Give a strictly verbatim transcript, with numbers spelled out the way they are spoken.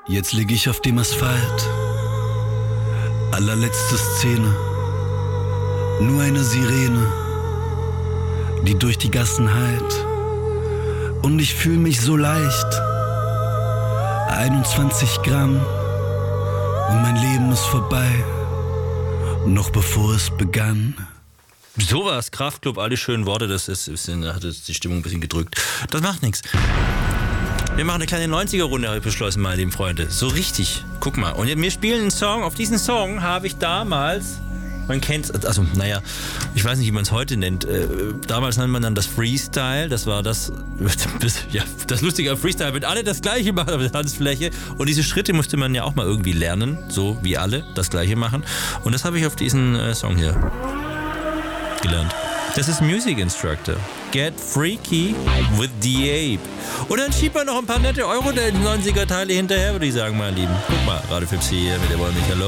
Jetzt lieg ich auf dem Asphalt. Allerletzte Szene. Nur eine Sirene, die durch die Gassen hallt. Und ich fühl mich so leicht. einundzwanzig Gramm und mein Leben ist vorbei. Noch bevor es begann. So war's, Kraftklub, alle schönen Worte, das ist, ist, hat jetzt die Stimmung ein bisschen gedrückt. Das macht nichts. Wir machen eine kleine neunziger-Runde, habe ich beschlossen, meine lieben Freunde. So richtig, guck mal. Und wir spielen einen Song, auf diesen Song habe ich damals, man kennt, also naja, ich weiß nicht, wie man es heute nennt. Äh, damals nannte man dann das Freestyle, das war das, ja, das Lustige am Freestyle, wenn alle das Gleiche machen auf der Tanzfläche. Und diese Schritte musste man ja auch mal irgendwie lernen, so wie alle das Gleiche machen. Und das habe ich auf diesen äh, Song hier gelernt. Das ist Music Instructor. Get Freaky with the Ape. Und dann schiebt man noch ein paar nette Euro der neunziger-Teile hinterher, würde ich sagen, meine Lieben. Guck mal, Radio Fipsi hier mit der Wollmilch. Hallo.